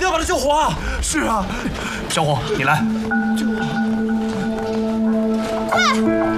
要把他救活啊！ 是啊， 小伙，你来。 快！